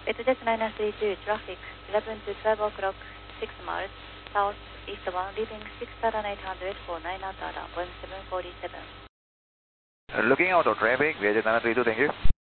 EasyJet 932 traffic 11 to 12 o'clock 6 miles south eastbound leaving 6800 for 9 out 1747. Looking out of traffic, EasyJet 932, thank you.